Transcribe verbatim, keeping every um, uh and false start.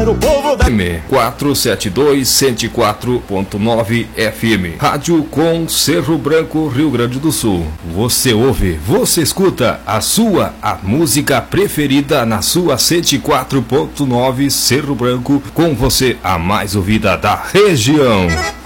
o povo da quatrocentos e setenta e dois, cento e quatro ponto nove F M. Rádio com Cerro Branco, Rio Grande do Sul. Você ouve, você escuta a sua, a música preferida na sua cento e quatro ponto nove Cerro Branco, com você a mais ouvida da região.